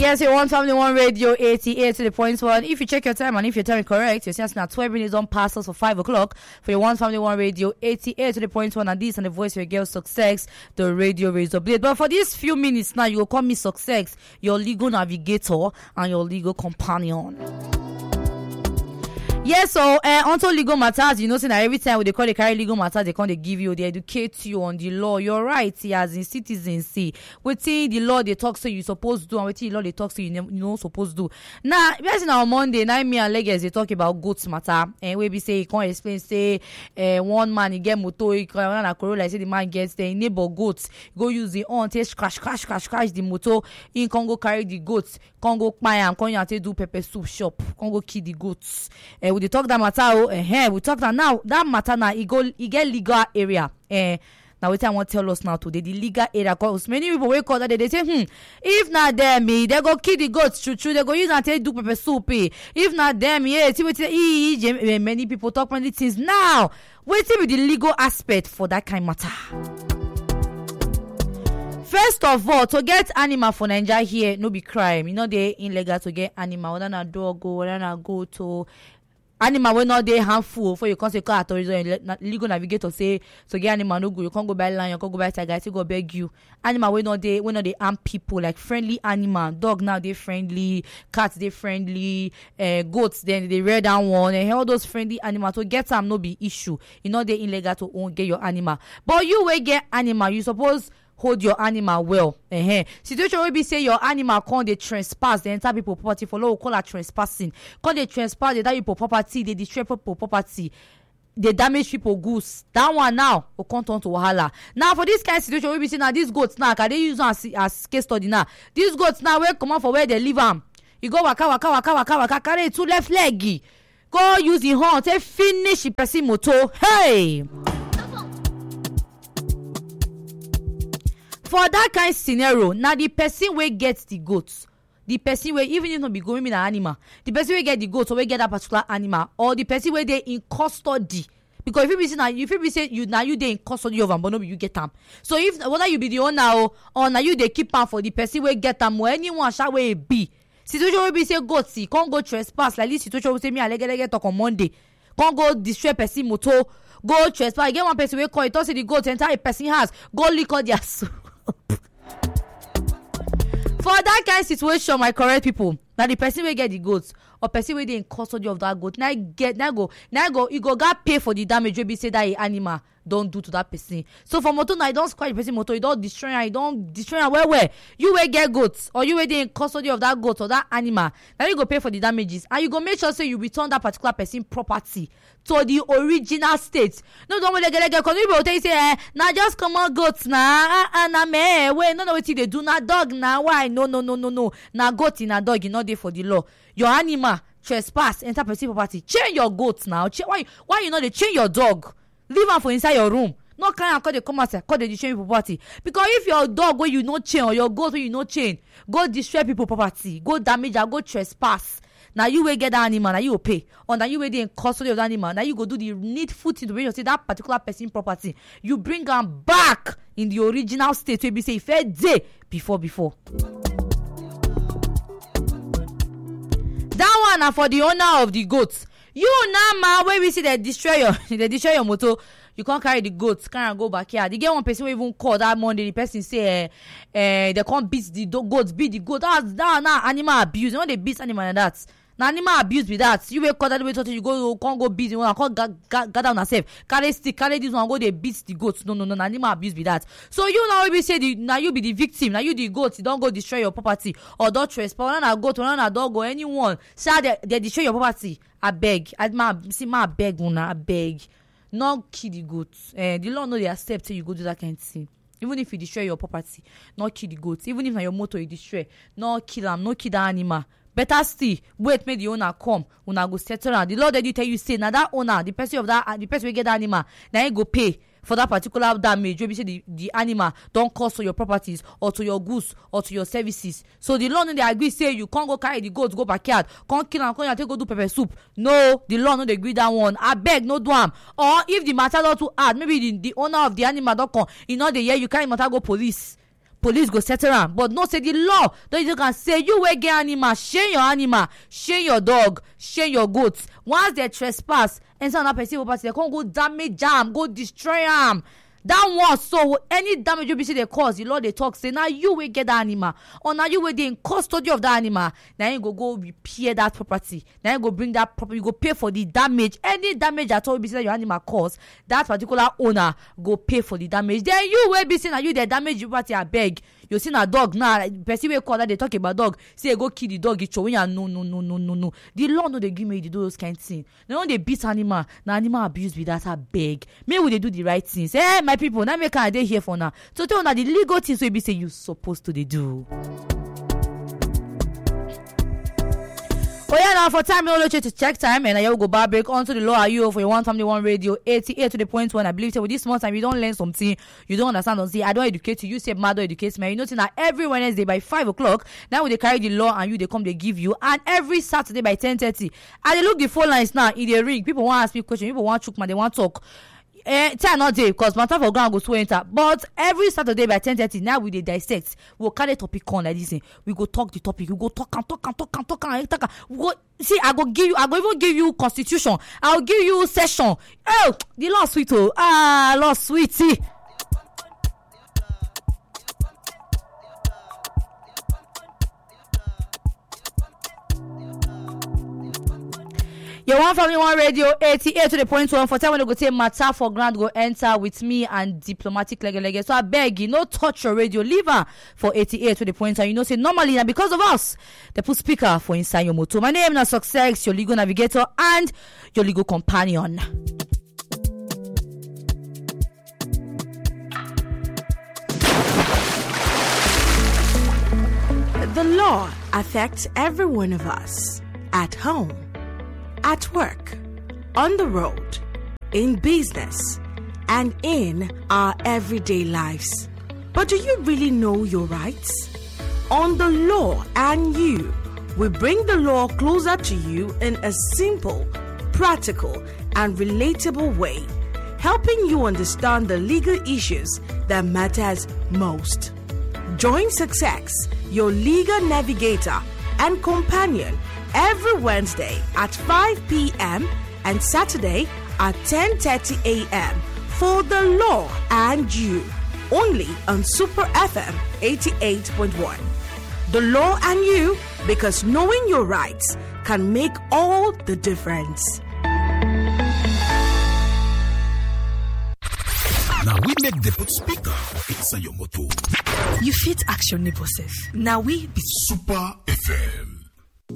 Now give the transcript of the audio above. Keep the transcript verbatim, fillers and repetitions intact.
Yes, you want family one radio eighty-eight to the point one. If you check your time and if your time is correct, you're seeing now twelve minutes on past us for five o'clock for your one family one radio eighty-eight to the point one, and this and the voice of your girl Success, the radio razor blade. But for these few minutes now, you will call me Success, your legal navigator and your legal companion. Yes, so uh, onto legal matters, you know, saying that every time when they call the carry legal matters, they come they give you, they educate you on the law, your rights as in citizens. See, within the law they talk so you supposed to do, and within the law they talk so you know, you know supposed to do. Now, yes, on Monday, now me and Legas they talk about goats matter, and we be say you can't explain say uh, one man he get motor, he can a Corolla, say the man gets the neighbor goats, go use the on, take crash, crash, crash, crash the motor, in can go carry the goats, can go buy and can you do pepper soup shop, can go kill the goats. Uh, we dey talk that matter oh eh we talk that now that matter now e go e get legal area eh now what I want to tell us now today the legal area cause many people wake up that they, they say hmm if not them me they go kill the goats true true they go use and take do pepper soup eh. If not them yeah see what e many people talk many things now waiting with the legal aspect for that kind of matter. First of all, to get animal for Nigeria here no be crime, you know they illegal to get animal whether na dog or whether na goat to animal when not they harmful for you can't say car authority legal navigator say so get animal no good you can't go buy lion you can't go buy tiger I go beg you animal when not they when not they harm people like friendly animal dog now they friendly cats they friendly uh, goats then they rear down one and all those friendly animals to get them no be issue you know they illegal to own get your animal but you will get animal you suppose hold your animal well. Uh-huh. Situation will be say your animal can't they trespass the entire people property for law call that trespassing. Can't they trespass the people property, they destroy people property, they damage people goods. That one now will come on to wahala. Now for this kind of situation we be saying now these goats now can they use them as, as case study now. These goats now where come out for where they live them. You go waka waka waka waka waka carry two left leggy. Go use the horn, say finish the person motor. Hey. For that kind of scenario, now the person will get the goats, the person will even if not be going in an animal, the person will get the goats or will get that particular animal, or the person will they in custody. Because if you be saying now, if you be saying you now you they in custody of them, but no you get them. So if whether you be the owner or now you they keep them for the person will get them or anyone shall will be. Situation will be say goats, can't go trespass like this situation will say me I legge legge talk on Monday. Can't go destroy person motor, go trespass. Get one person will call it. Don't say the goats entire person has go lick all their soul. For that kind of situation, my correct people, that the person will get the goats or person will be in custody of that goat. Now get now go now go you go got pay for the damage we be say that animal don't do to that person. So for motor now you don't squash the person motor, you don't destroy her, you don't destroy her where where you will get goats or you will be in custody of that goat or that animal. Now you go pay for the damages and you go make sure say you return that particular person property to the original state. No don't let get because people will tell you say eh now just come on goats now and na me wait no no what they do na dog now why no no no no no na goat in a dog you not there for the law. Your animal trespass enter person property chain your goats now. Chain, why why you know they chain your dog? Leave am for inside your room. No kind of call they come out call they destroy people property. Because if your dog where you no chain or your goat where you no chain go destroy people property, go damage or go trespass. Now you will get that animal, now you will pay. Or now you will be in custody of the animal. Now you go do the needful thing to make sure say that particular person property. You bring them back in the original state where be say fair day before before. That one are for the owner of the goats. You now ma where we see they destroy your they destroy your motor. You can't carry the goats, can't go back here. They get one person who even call that Monday. The person say, uh, uh, they can't beat the do- goats, beat the goat. That's that now animal abuse. You know they beat animal like that. Now animal abuse with that. You will call that way to you go can't go beat the one. Can't gather down yourself. Carry stick, carry this one. Go they beat the goats. No no no. Animal abuse with that. So you now will say the now you be the victim. Now you the goat. You don't go destroy your property or don't trespass. When I goat, when I dog or anyone, say they, they destroy your property. I beg. I ma see ma beg una. I beg. Not kill the goats. Eh, the law no they accept you go do that kind of thing. Even if you destroy your property, not kill the goats. Even if na your motor you destroy, not kill them, not kill the animal. Better still, wait, make the owner come. Una go settle around. The law that you tell you say now that owner, the person of that, the person will get the animal, now you go pay for that particular damage. You say the, the animal don't cost to your properties or to your goods or to your services. So the law no they agree say you can't go carry the goats go backyard, can't kill and can't go do pepper soup. No, the law no they agree that one. I beg no do am. Or if the matter not too hard, maybe the, the owner of the animal don't come. You know the year you carry matter go police. police go settle am. But no say the law don't you can say you wey get animal, shame your animal, shame your dog, shame your goats. Once they trespass inside another person property, they can't go damage am, go destroy am. That one, so any damage you be see they cause, the law they talk say now you will get the animal, or now you will be in custody of the animal. Now you go go repair that property. Now you go bring that property, you go pay for the damage. Any damage at all be see that your animal cause, that particular owner go pay for the damage. Then you will be seeing that you the damage you property I beg. You see a dog now, person will call that they talk about dog. Say go kill the dog, it show no no no no no no. The law no they give me to do those kind of things. They don't they beat animal. Now animal abuse with that I beg. Maybe they do the right things. Hey my people, now make a day here for now. So tell now the legal things will be say you supposed to they do. Oh yeah, now for time, no to check time, and I will go back break onto the law. Are you for your one family one radio eighty-eight to the point when I believe that with this month time you don't learn something, you don't understand. Don't see. I don't educate you. You say mad don't educate me. You know that every Wednesday by five o'clock now they carry the law and you they come they give you, and every Saturday by ten thirty. I look the phone lines now in the ring. People want to ask me questions. People want to choke man. They want to talk. Eh, time not day because matter for ground go so enter. But every Saturday by ten thirty now we they dissect. We'll carry topic on like this. We go talk the topic. We go talk and talk and talk and talk and talk. We go see. I go give you. I go even give you constitution. I'll give you session. Oh, the law sweet oh ah law sweetie. Your one family one radio eighty-eight to the point one for time when you go take matter for grand go enter with me and diplomatic lege lege. So I beg you, no touch your radio, leave her for eighty-eight to the point. And you know say normally now because of us, they put speaker for inside your motor. My name is Success, your legal navigator and your legal companion. The law affects every one of us at home, at work, on the road, in business, and in our everyday lives. But do you really know your rights? On The Law and You, we bring the law closer to you in a simple, practical, and relatable way, helping you understand the legal issues that matters most. Join Success, your legal navigator and companion, every Wednesday at five p.m. and Saturday at ten thirty a.m. for The Law and You, only on Super F M eighty-eight point one. The Law and You, because knowing your rights can make all the difference. Now we make the put speaker for inside your motor. You fit ask your neighbor self. Now we be Super